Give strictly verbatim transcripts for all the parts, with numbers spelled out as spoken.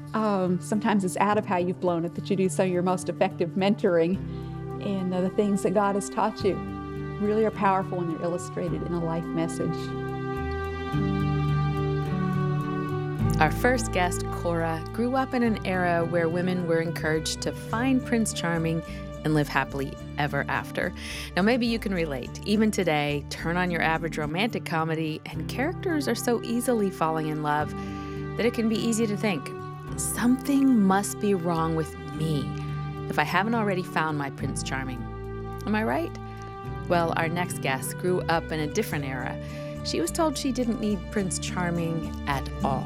Um, sometimes it's out of how you've blown it that you do some of your most effective mentoring, and uh, the things that God has taught you really are powerful when they're illustrated in a life message. Our first guest, Cora, grew up in an era where women were encouraged to find Prince Charming and live happily ever after. Now, maybe you can relate. Even today, turn on your average romantic comedy, and characters are so easily falling in love that it can be easy to think, something must be wrong with me if I haven't already found my Prince Charming. Am I right? Well, our next guest grew up in a different era. She was told she didn't need Prince Charming at all.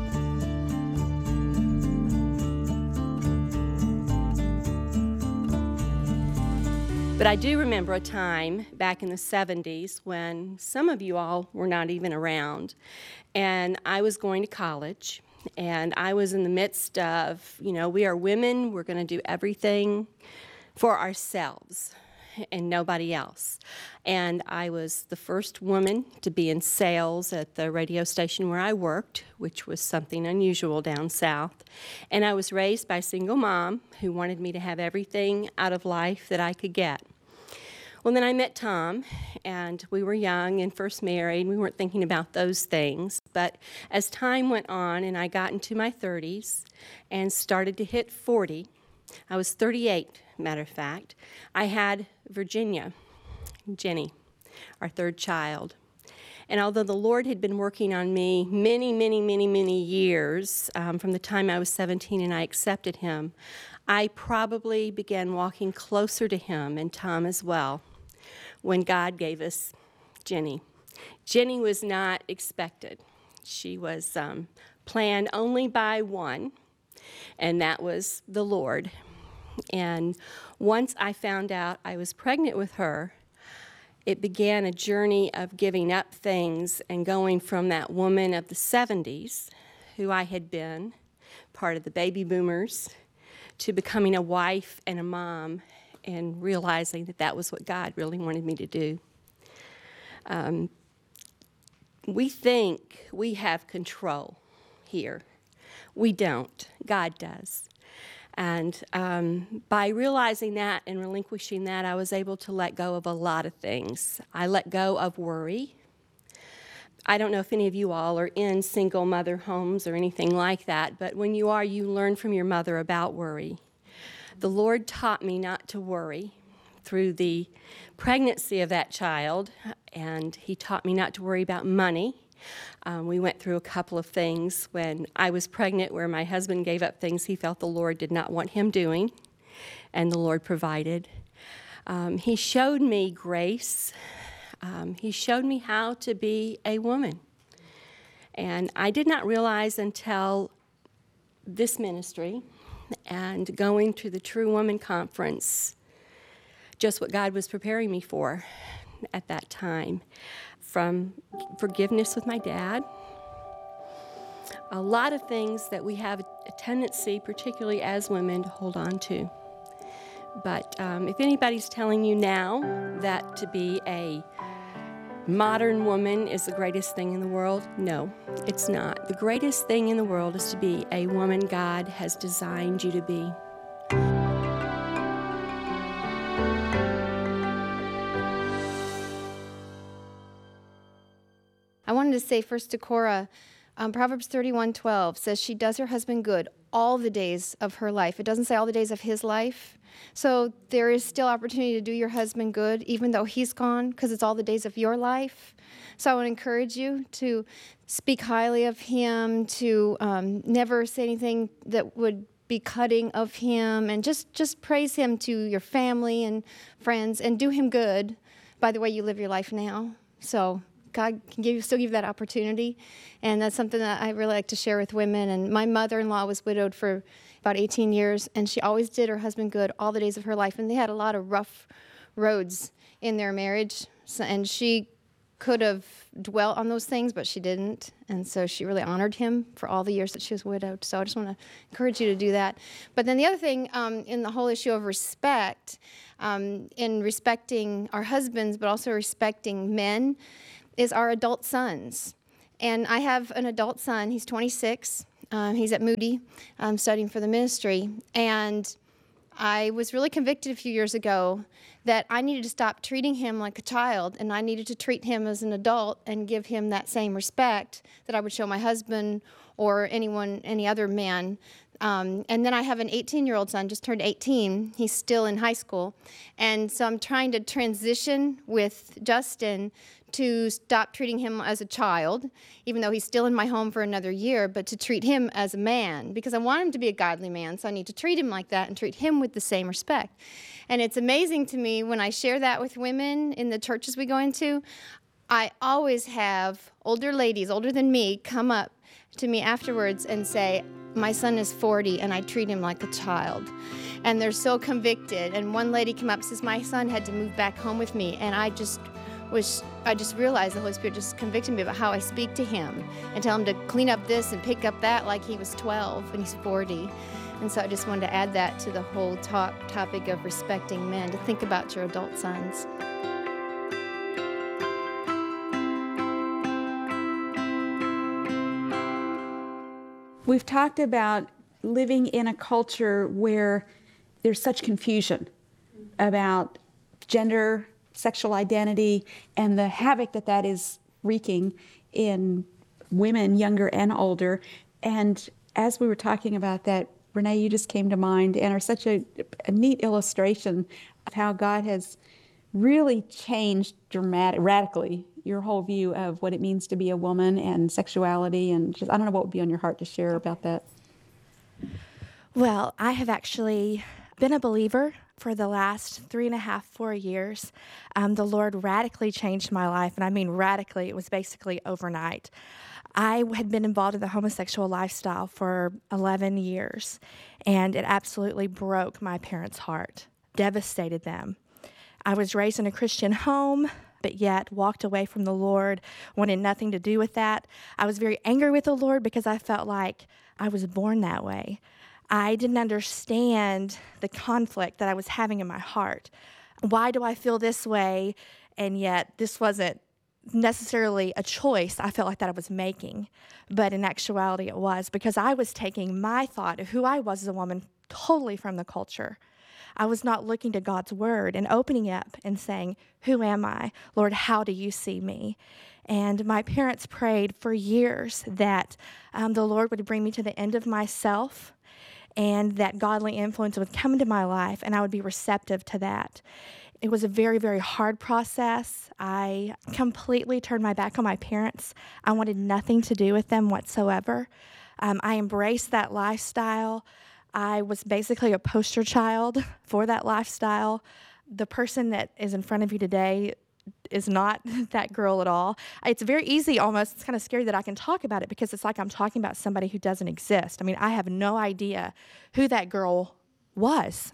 But I do remember a time back in the seventies when some of you all were not even around, and I was going to college, and I was in the midst of, you know, we are women, we're going to do everything for ourselves and nobody else. And I was the first woman to be in sales at the radio station where I worked, which was something unusual down south. And I was raised by a single mom who wanted me to have everything out of life that I could get. Well, then I met Tom, and we were young and first married. We weren't thinking about those things. But as time went on and I got into my thirties and started to hit forty, I was thirty-eight, matter of fact, I had Virginia, Jenny, our third child. And although the Lord had been working on me many, many, many, many years, um, from the time I was seventeen and I accepted him, I probably began walking closer to him, and Tom as well, when God gave us Jenny. Jenny was not expected. She was um, planned only by one, and that was the Lord. And once I found out I was pregnant with her, it began a journey of giving up things and going from that woman of the seventies, who I had been, part of the baby boomers, to becoming a wife and a mom, and realizing that that was what God really wanted me to do. Um, we think we have control here. We don't. God does. And um, by realizing that and relinquishing that, I was able to let go of a lot of things. I let go of worry. I don't know if any of you all are in single mother homes or anything like that, but when you are, you learn from your mother about worry. The Lord taught me not to worry through the pregnancy of that child, and he taught me not to worry about money. Um, we went through a couple of things when I was pregnant where my husband gave up things he felt the Lord did not want him doing, and the Lord provided. Um, he showed me grace. Um, he showed me how to be a woman. And I did not realize until this ministry and going to the True Woman Conference just what God was preparing me for at that time. From forgiveness with my dad, a lot of things that we have a tendency, particularly as women, to hold on to. But um, if anybody's telling you now that to be a modern woman is the greatest thing in the world, no, it's not. The greatest thing in the world is to be a woman God has designed you to be. I wanted to say first to Cora, um, Proverbs thirty-one twelve says she does her husband good all the days of her life. It doesn't say all the days of his life. So there is still opportunity to do your husband good, even though he's gone, because it's all the days of your life. So I want to encourage you to speak highly of him, to um, never say anything that would be cutting of him, and just, just praise him to your family and friends, and do him good by the way you live your life now. So God can give you, still give you that opportunity, and that's something that I really like to share with women. And my mother-in-law was widowed for about eighteen years, and she always did her husband good all the days of her life, and they had a lot of rough roads in their marriage, so, and she could have dwelt on those things, but she didn't, and so she really honored him for all the years that she was widowed. So I just want to encourage you to do that. But then the other thing um, in the whole issue of respect, um, in respecting our husbands, but also respecting men, is our adult sons. And I have an adult son. He's twenty-six, Um, he's at Moody um, studying for the ministry. And I was really convicted a few years ago that I needed to stop treating him like a child, and I needed to treat him as an adult and give him that same respect that I would show my husband or anyone, any other man. Um, and then I have an eighteen-year-old son, just turned eighteen. He's still in high school. And so I'm trying to transition with Justin to stop treating him as a child, even though he's still in my home for another year, but to treat him as a man, because I want him to be a godly man, so I need to treat him like that and treat him with the same respect. And it's amazing to me when I share that with women in the churches we go into, I always have older ladies, older than me, come up to me afterwards and say, my son is forty and I treat him like a child. And they're so convicted. And one lady came up and says, my son had to move back home with me, and I just was, I just realized the Holy Spirit just convicted me about how I speak to him and tell him to clean up this and pick up that like he was twelve and he's forty. And so I just wanted to add that to the whole talk, topic of respecting men, to think about your adult sons. We've talked about living in a culture where there's such confusion about gender, sexual identity, and the havoc that that is wreaking in women, younger and older. And as we were talking about that, Renee, you just came to mind and are such a, a neat illustration of how God has really changed dramatic, radically your whole view of what it means to be a woman and sexuality. And just, I don't know what would be on your heart to share about that. Well, I have actually been a believer for the last three and a half, four years. Um, the Lord radically changed my life, and I mean radically. It was basically overnight. I had been involved in the homosexual lifestyle for eleven years, and it absolutely broke my parents' heart, devastated them. I was raised in a Christian home, but yet walked away from the Lord, wanted nothing to do with that. I was very angry with the Lord because I felt like I was born that way. I didn't understand the conflict that I was having in my heart. Why do I feel this way, and yet this wasn't necessarily a choice I felt like that I was making, but in actuality it was, because I was taking my thought of who I was as a woman totally from the culture. I was not looking to God's word and opening up and saying, who am I? Lord, how do you see me? And my parents prayed for years that um, the Lord would bring me to the end of myself, and that godly influence would come into my life, and I would be receptive to that. It was a very, very hard process. I completely turned my back on my parents. I wanted nothing to do with them whatsoever. Um, I embraced that lifestyle. I was basically a poster child for that lifestyle. The person that is in front of you today is not that girl at all. It's very easy almost. It's kind of scary that I can talk about it because it's like I'm talking about somebody who doesn't exist. I mean, I have no idea who that girl was.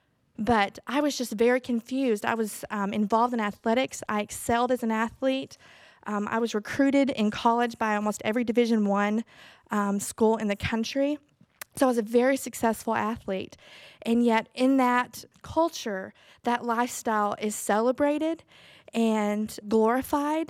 But I was just very confused. I was um, involved in athletics. I excelled as an athlete. Um, I was recruited in college by almost every Division I um, school in the country. So I was a very successful athlete. And yet in that culture, that lifestyle is celebrated and glorified.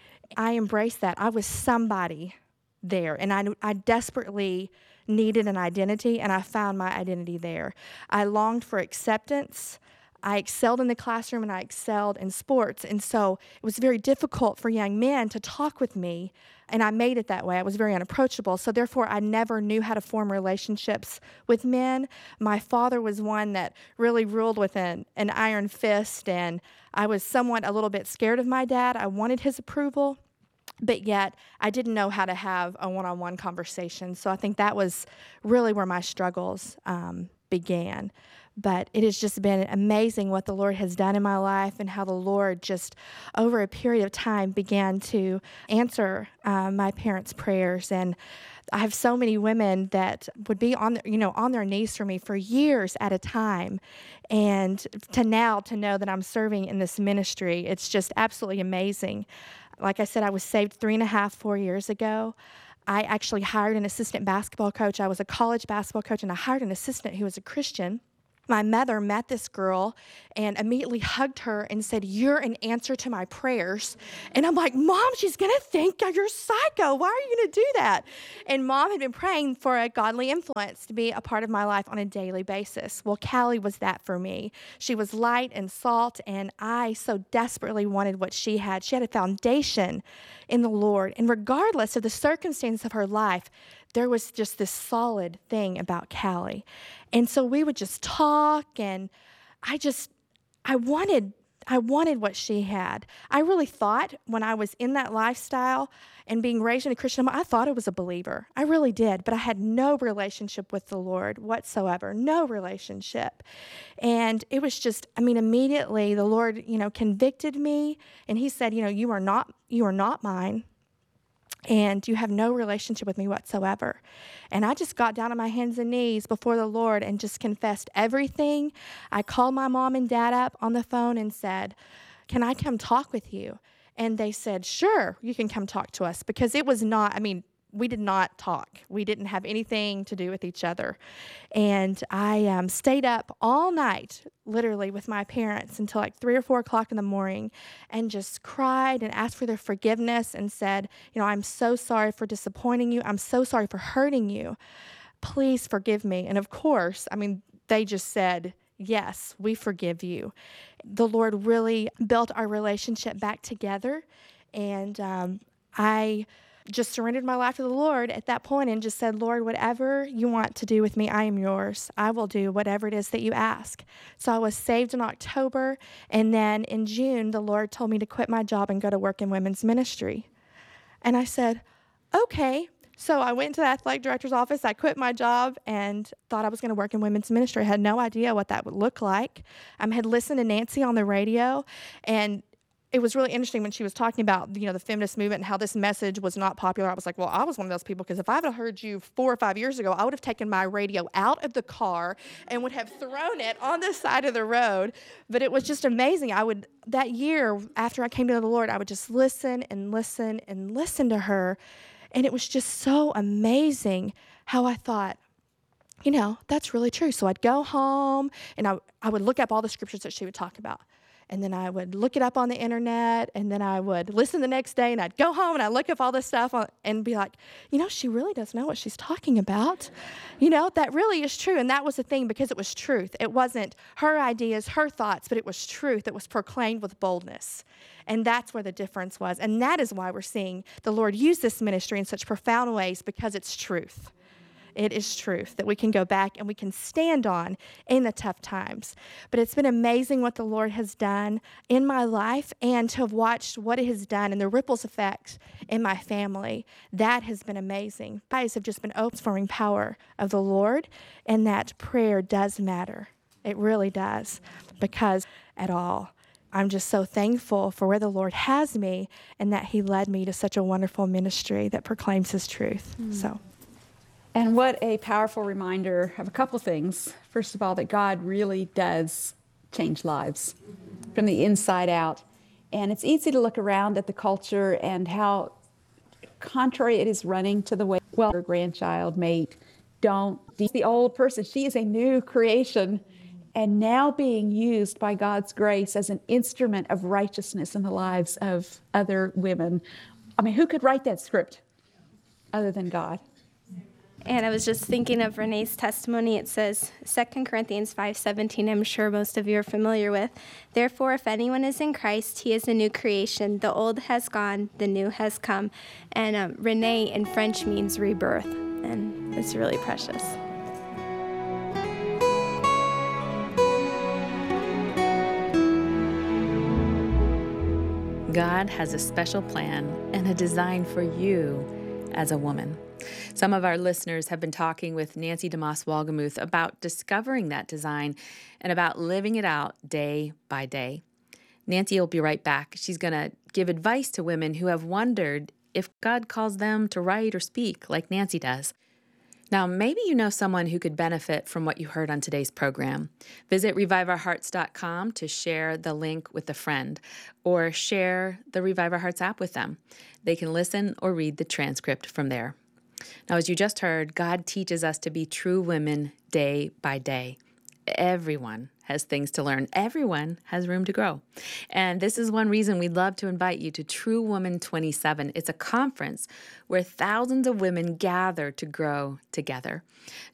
I embraced that. I was somebody there, and I, I desperately needed an identity, and I found my identity there. I longed for acceptance. I excelled in the classroom, and I excelled in sports, and so it was very difficult for young men to talk with me, and I made it that way. I was very unapproachable, so therefore I never knew how to form relationships with men. My father was one that really ruled with an, an iron fist, and I was somewhat a little bit scared of my dad. I wanted his approval, but yet I didn't know how to have a one-on-one conversation. So I think that was really where my struggles um, began. But it has just been amazing what the Lord has done in my life, and how the Lord just over a period of time began to answer uh, my parents' prayers. And I have so many women that would be on, you know, on their knees for me for years at a time. And to now to know that I'm serving in this ministry, it's just absolutely amazing. Like I said, I was saved three and a half, four years ago. I actually hired an assistant basketball coach. I was a college basketball coach, and I hired an assistant who was a Christian. My mother met this girl and immediately hugged her and said, "You're an answer to my prayers." And I'm like, "Mom, she's going to think you're psycho. Why are you going to do that?" And Mom had been praying for a godly influence to be a part of my life on a daily basis. Well, Callie was that for me. She was light and salt, and I so desperately wanted what she had. She had a foundation in the Lord. And regardless of the circumstances of her life, there was just this solid thing about Callie. And so we would just talk, and I just, I wanted, I wanted what she had. I really thought when I was in that lifestyle and being raised in a Christian home, I thought I was a believer. I really did, but I had no relationship with the Lord whatsoever, no relationship. And it was just, I mean, immediately the Lord, you know, convicted me, and he said, you know, you are not, you are not mine. And you have no relationship with me whatsoever. And I just got down on my hands and knees before the Lord and just confessed everything. I called my mom and dad up on the phone and said, "Can I come talk with you?" And they said, "Sure, you can come talk to us," because it was not, I mean, we did not talk. We didn't have anything to do with each other. And I um, stayed up all night, literally, with my parents until like three or four o'clock in the morning, and just cried and asked for their forgiveness and said, you know, "I'm so sorry for disappointing you. I'm so sorry for hurting you. Please forgive me." And of course, I mean, they just said, "Yes, we forgive you." The Lord really built our relationship back together. And um, I just surrendered my life to the Lord at that point and just said, "Lord, whatever you want to do with me, I am yours. I will do whatever it is that you ask." So I was saved in October, and then in June, the Lord told me to quit my job and go to work in women's ministry. And I said, "Okay." So I went to the athletic director's office. I quit my job and thought I was going to work in women's ministry. I had no idea what that would look like. I um, had listened to Nancy on the radio, and it was really interesting when she was talking about, you know, the feminist movement and how this message was not popular. I was like, well, I was one of those people, because if I had heard you four or five years ago, I would have taken my radio out of the car and would have thrown it on the side of the road. But it was just amazing. I would, that year after I came to know the Lord, I would just listen and listen and listen to her. And it was just so amazing how I thought, you know, that's really true. So I'd go home and I, I would look up all the scriptures that she would talk about. And then I would look it up on the internet, and then I would listen the next day, and I'd go home and I'd look up all this stuff on, and be like, you know, she really does know what she's talking about. You know, that really is true. And that was the thing, because it was truth. It wasn't her ideas, her thoughts, but it was truth that was proclaimed with boldness. And that's where the difference was. And that is why we're seeing the Lord use this ministry in such profound ways, because it's truth. It is truth that we can go back and we can stand on in the tough times. But it's been amazing what the Lord has done in my life, and to have watched what it has done and the ripples effect in my family. That has been amazing. Eyes have just been open for the power of the Lord, and that prayer does matter. It really does, because at all. I'm just so thankful for where the Lord has me, and that he led me to such a wonderful ministry that proclaims his truth. Mm. So. And what a powerful reminder of a couple things. First of all, that God really does change lives from the inside out. And it's easy to look around at the culture and how contrary it is running to the way, well, her grandchild, mate, don't. The old person, she is a new creation, and now being used by God's grace as an instrument of righteousness in the lives of other women. I mean, who could write that script other than God? And I was just thinking of Renee's testimony. It says, Second Corinthians five seventeen, I'm sure most of you are familiar with. "Therefore, if anyone is in Christ, he is a new creation. The old has gone, the new has come." And um, Renee in French means rebirth, and it's really precious. God has a special plan and a design for you as a woman. Some of our listeners have been talking with Nancy DeMoss Wolgemuth about discovering that design and about living it out day by day. Nancy will be right back. She's going to give advice to women who have wondered if God calls them to write or speak like Nancy does. Now, maybe you know someone who could benefit from what you heard on today's program. Visit revive our hearts dot com to share the link with a friend, or share the Revive Our Hearts app with them. They can listen or read the transcript from there. Now, as you just heard, God teaches us to be true women day by day. Everyone has things to learn. Everyone has room to grow. And this is one reason we'd love to invite you to True Woman twenty-seven. It's a conference where thousands of women gather to grow together.